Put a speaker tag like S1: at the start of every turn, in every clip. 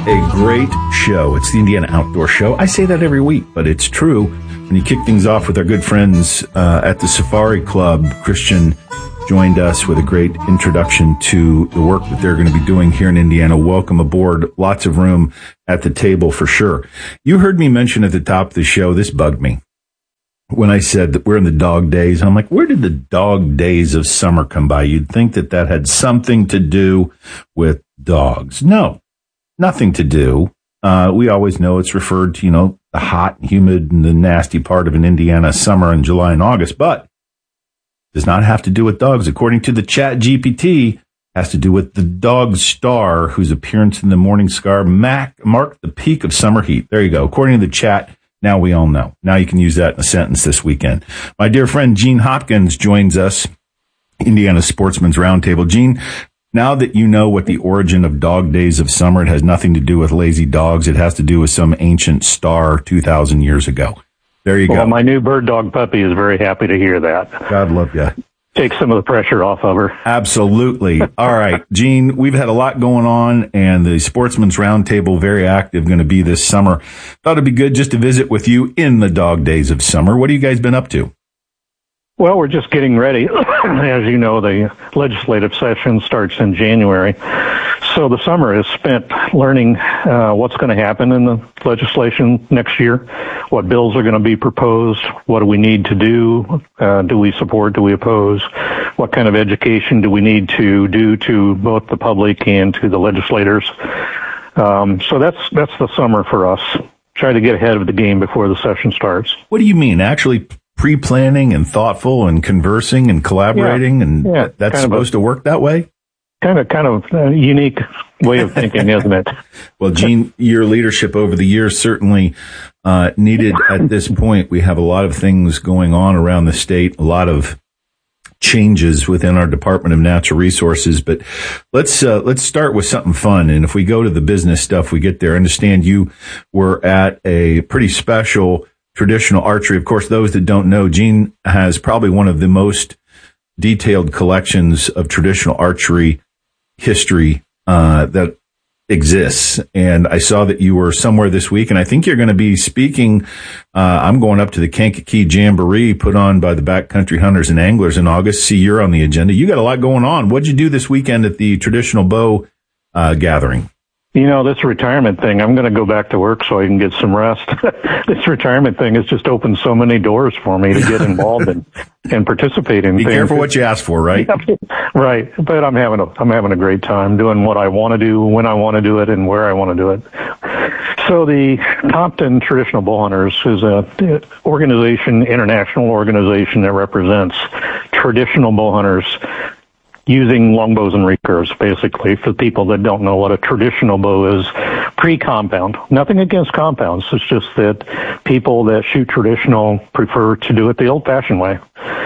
S1: a great show. It's the Indiana Outdoor Show. I say that every week, but it's true. When you kick things off with our good friends at the Safari Club, Christian joined us with a great introduction to the work that they're going to be doing here in Indiana. Welcome aboard. Lots of room at the table for sure. You heard me mention at the top of the show, this bugged me when I said that we're in the dog days. I'm like, where did the dog days of summer come by? You'd think that that had something to do with dogs. No, nothing to do. We always know it's referred to, the hot, humid, and the nasty part of an Indiana summer in July and August, but does not have to do with dogs. According to the Chat GPT, has to do with the dog star whose appearance in the morning sky marked the peak of summer heat. There you go. According to the chat, now we all know. Now you can use that in a sentence this weekend. My dear friend Gene Hopkins joins us, Indiana Sportsman's Roundtable. Gene, now that you know what the origin of dog days of summer, it has nothing to do with lazy dogs. It has to do with some ancient star 2,000 years ago. There you go.
S2: Well, my new bird dog puppy is very happy to hear that.
S1: God love you.
S2: Take some of the pressure off of her.
S1: Absolutely. All right, Gene, we've had a lot going on, and the Sportsman's Roundtable, very active, going to be this summer. Thought it'd be good just to visit with you in the dog days of summer. What have you guys been up to?
S2: Well, we're just getting ready. As you know, the legislative session starts in January. So the summer is spent learning what's going to happen in the legislation next year, what bills are going to be proposed, what do we need to do, do we support, do we oppose, what kind of education do we need to do to both the public and to the legislators. So that's the summer for us. Try to get ahead of the game before the session starts.
S1: What do you mean? Actually pre-planning and thoughtful and conversing and collaborating, that's supposed to work that way?
S2: Kind of a unique way of thinking, isn't it?
S1: Well, Gene, your leadership over the years certainly needed at this point. We have a lot of things going on around the state, a lot of changes within our Department of Natural Resources, but let's start with something fun. And if we go to the business stuff, we get there. I understand you were at a pretty special traditional archery. Of course, those that don't know, Gene has probably one of the most detailed collections of traditional archery history that exists. And I saw that you were somewhere this week, and I think you're going to be speaking. I'm going up to the Kankakee Jamboree put on by the Backcountry Hunters and Anglers in August. See, you're on the agenda. You got a lot going on. What'd you do this weekend at the traditional bow gathering?
S2: This retirement thing, I'm going to go back to work so I can get some rest. This retirement thing has just opened so many doors for me to get involved and participate in.
S1: Be careful what you ask for, right?
S2: Right. But I'm having a great time doing what I want to do, when I want to do it, and where I want to do it. So the Compton Traditional Bow Hunters is an organization, international organization that represents traditional bow hunters using longbows and recurves, basically. For people that don't know what a traditional bow is, pre-compound. Nothing against compounds. It's just that people that shoot traditional prefer to do it the old-fashioned way.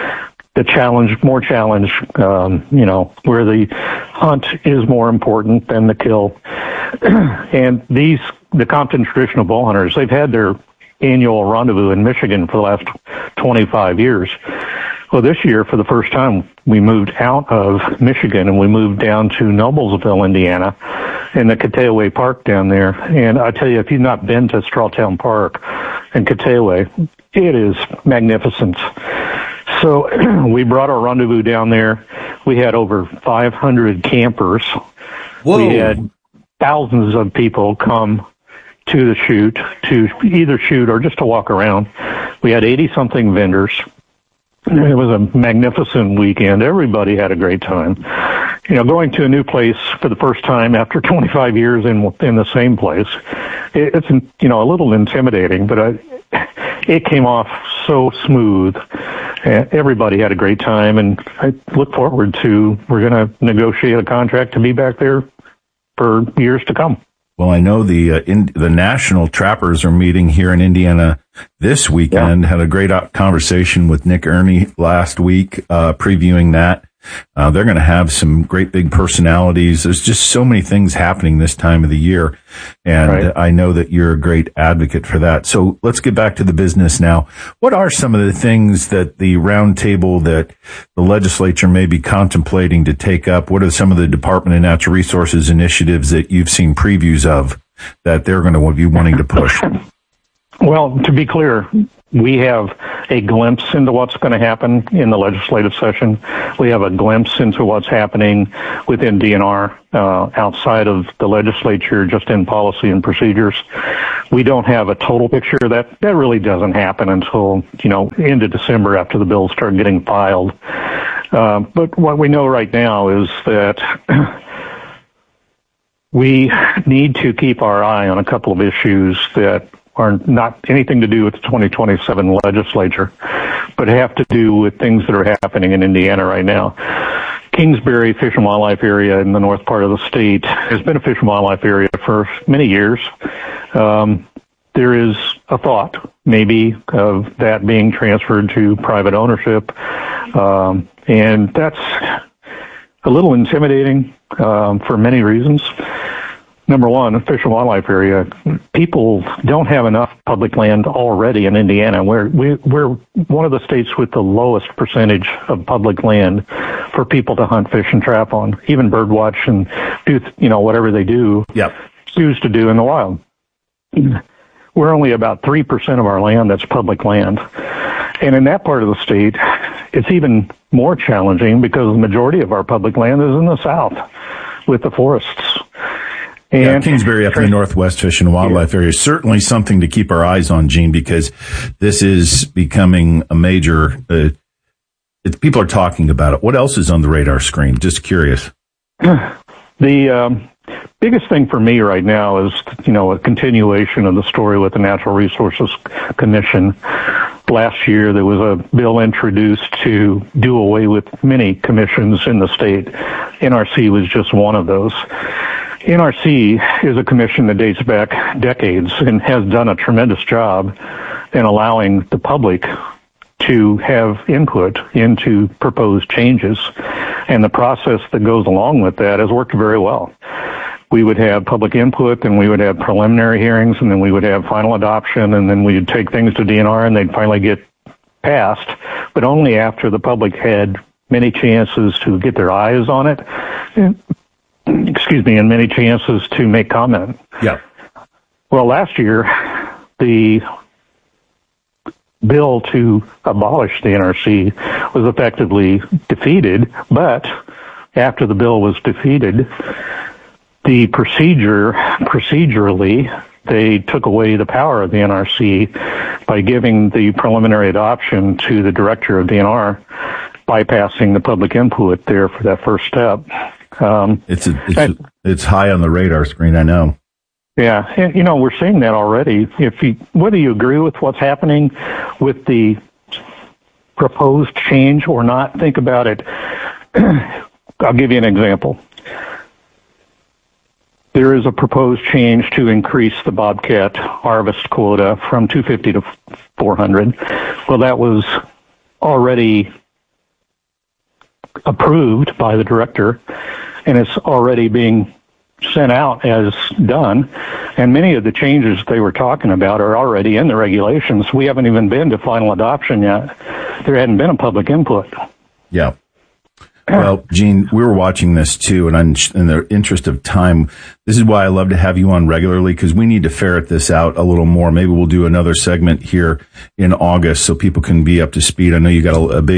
S2: More challenge, where the hunt is more important than the kill. And the Compton Traditional Bow Hunters, they've had their annual rendezvous in Michigan for the last 25 years. Well, this year, for the first time, we moved out of Michigan and we moved down to Noblesville, Indiana, in the Cataway Park down there. And I tell you, if you've not been to Strawtown Park in Cataway, it is magnificent. So we brought our rendezvous down there. We had over 500 campers.
S1: Whoa.
S2: We had thousands of people come to the shoot, to either shoot or just to walk around. We had 80-something vendors. It was a magnificent weekend. Everybody had a great time. Going to a new place for the first time after 25 years in the same place, it's, a little intimidating, but it came off so smooth. Everybody had a great time, and I look forward to, we're going to negotiate a contract to be back there for years to come.
S1: Well, I know the national trappers are meeting here in Indiana this weekend. Had a great conversation with Nick Ernie last week, previewing that. They're going to have some great big personalities. There's just so many things happening this time of the year. And right. I know that you're a great advocate for that. So let's get back to the business now. What are some of the things that the roundtable that the legislature may be contemplating to take up? What are some of the Department of Natural Resources initiatives that you've seen previews of that they're going to be wanting to push?
S2: Well, to be clear, we have a glimpse into what's going to happen in the legislative session. We have a glimpse into what's happening within DNR outside of the legislature, just in policy and procedures. We don't have a total picture. That really doesn't happen until, into December after the bills start getting filed. But what we know right now is that we need to keep our eye on a couple of issues that are not anything to do with the 2027 legislature, but have to do with things that are happening in Indiana right now. Kingsbury Fish and Wildlife Area in the north part of the state has been a fish and wildlife area for many years. There is a thought, maybe, of that being transferred to private ownership, and that's a little intimidating for many reasons. Number one, a fish and wildlife area. People don't have enough public land already in Indiana. We're one of the states with the lowest percentage of public land for people to hunt, fish, and trap on. Even birdwatch and do whatever they do, choose to do in the wild. We're only about 3% of our land that's public land, and in that part of the state, it's even more challenging because the majority of our public land is in the south with the forests. And
S1: Kingsbury up in the Northwest Fish and Wildlife area is certainly something to keep our eyes on, Gene, because this is becoming a major, people are talking about it. What else is on the radar screen? Just curious.
S2: The biggest thing for me right now is, a continuation of the story with the Natural Resources Commission. Last year, there was a bill introduced to do away with many commissions in the state. NRC was just one of those. NRC is a commission that dates back decades and has done a tremendous job in allowing the public to have input into proposed changes. And the process that goes along with that has worked very well. We would have public input, and we would have preliminary hearings, and then we would have final adoption, and then we'd take things to DNR, and they'd finally get passed, but only after the public had many chances to get their eyes on it. And many chances to make comment.
S1: Yeah.
S2: Well, last year, the bill to abolish the NRC was effectively defeated, but after the bill was defeated, the procedurally, they took away the power of the NRC by giving the preliminary adoption to the director of DNR, bypassing the public input there for that first step.
S1: It's high on the radar screen, I know.
S2: Yeah, and we're seeing that already. Whether you agree with what's happening with the proposed change or not, think about it. I'll give you an example. There is a proposed change to increase the bobcat harvest quota from 250 to 400. Well, that was already approved by the director, and it's already being sent out as done. And many of the changes they were talking about are already in the regulations. We haven't even been to final adoption yet. There hadn't been a public input.
S1: Yeah. Well, Gene, we were watching this too, and in the interest of time, this is why I love to have you on regularly, because we need to ferret this out a little more. Maybe we'll do another segment here in August so people can be up to speed. I know you got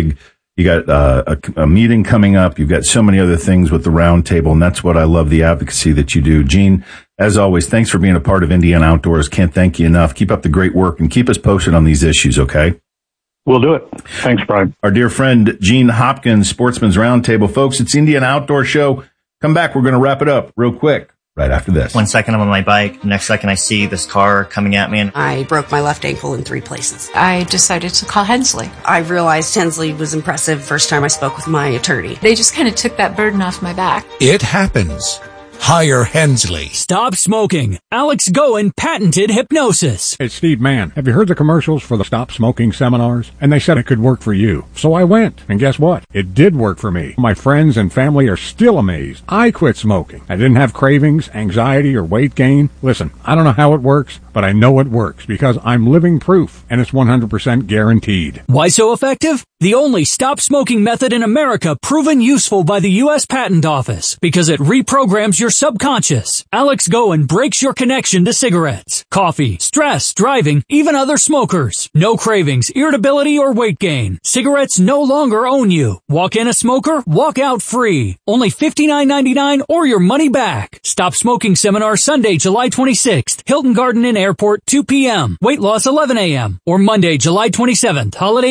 S1: a meeting coming up. You've got so many other things with the roundtable, and that's what I love, the advocacy that you do. Gene, as always, thanks for being a part of Indiana Outdoors. Can't thank you enough. Keep up the great work and keep us posted on these issues, okay?
S2: We'll do it. Thanks, Brian.
S1: Our dear friend, Gene Hopkins, Sportsman's Roundtable. Folks, it's Indiana Outdoor Show. Come back. We're going to wrap it up real quick right after this.
S3: 1 second I'm on my bike. Next second I see this car coming at me. And
S4: I broke my left ankle in 3 places.
S5: I decided to call Hensley.
S4: I realized Hensley was impressive first time I spoke with my attorney.
S5: They just kind of took that burden off my back.
S6: It happens. Hire Hensley.
S7: Stop smoking. Alex Goen patented hypnosis.
S8: It's Steve Mann. Have you heard the commercials for the Stop Smoking seminars? And they said it could work for you. So I went. And guess what? It did work for me. My friends and family are still amazed. I quit smoking. I didn't have cravings, anxiety, or weight gain. Listen, I don't know how it works, but I know it works because I'm living proof, and it's 100% guaranteed.
S7: Why so effective? The only stop smoking method in America proven useful by the U.S. Patent Office because it reprograms your subconscious. Alex Goen breaks your connection to cigarettes, coffee, stress, driving, even other smokers. No cravings, irritability, or weight gain. Cigarettes no longer own you. Walk in a smoker, walk out free. Only $59.99 or your money back. Stop Smoking Seminar Sunday, July 26th. Hilton Garden Inn Airport, 2 p.m. Weight loss 11 a.m. Or Monday, July 27th. Holiday